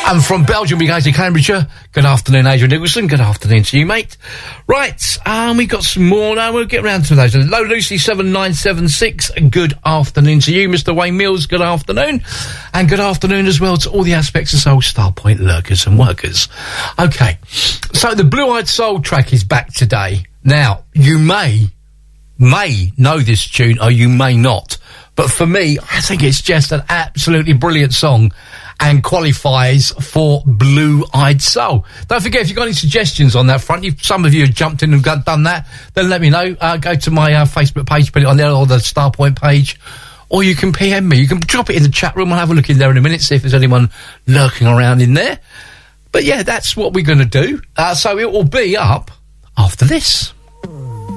And from Belgium, we go to Cambridgeshire. Good afternoon, Adrian Nicholson. Good afternoon to you, mate. Right, we got some more now. We'll get round to those. Hello, Lucy 7976. Good afternoon to you, Mr. Wayne Mills. Good afternoon. And good afternoon as well to all the Aspects of Soul Starpoint lurkers and workers. Okay, so the Blue Eyed Soul track is back today. Now, you may know this tune or you may not. But for me, I think it's just an absolutely brilliant song and qualifies for Blue Eyed Soul. Don't forget, if you've got any suggestions on that front, if some of you have jumped in and done that, then let me know. Go to my Facebook page, put it on there, or the Starpoint page, or you can PM me. You can drop it in the chat room. I'll have a look in there in a minute, see if there's anyone lurking around in there. But yeah, that's what we're going to do. So it will be up after this.